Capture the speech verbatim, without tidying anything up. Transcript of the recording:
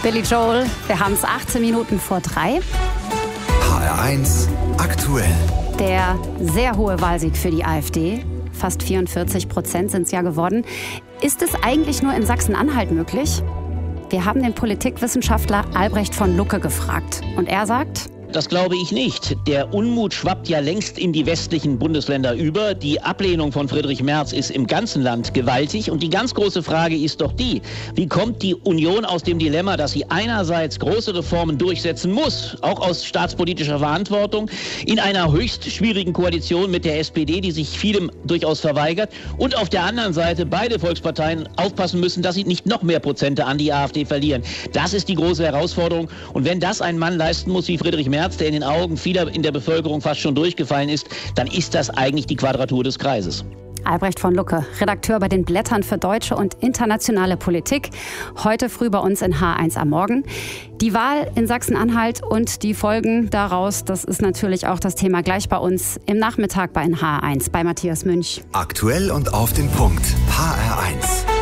Billy Joel, wir haben es achtzehn Minuten vor drei. H R eins aktuell. Der sehr hohe Wahlsieg für die AfD, fast vierundvierzig Prozent sind es ja geworden. Ist es eigentlich nur in Sachsen-Anhalt möglich? Wir haben den Politikwissenschaftler Albrecht von Lucke gefragt. Und er sagt: Das glaube ich nicht. Der Unmut schwappt ja längst in die westlichen Bundesländer über. Die Ablehnung von Friedrich Merz ist im ganzen Land gewaltig. Und die ganz große Frage ist doch die: Wie kommt die Union aus dem Dilemma, dass sie einerseits große Reformen durchsetzen muss, auch aus staatspolitischer Verantwortung, in einer höchst schwierigen Koalition mit der S P D, die sich vielem durchaus verweigert, und auf der anderen Seite beide Volksparteien aufpassen müssen, dass sie nicht noch mehr Prozente an die AfD verlieren. Das ist die große Herausforderung. Und wenn das ein Mann leisten muss wie Friedrich Merz, der in den Augen vieler in der Bevölkerung fast schon durchgefallen ist, dann ist das eigentlich die Quadratur des Kreises. Albrecht von Lucke, Redakteur bei den Blättern für deutsche und internationale Politik, heute früh bei uns in H eins am Morgen. Die Wahl in Sachsen-Anhalt und die Folgen daraus, das ist natürlich auch das Thema gleich bei uns im Nachmittag bei H eins, bei Matthias Münch. Aktuell und auf den Punkt. H R eins.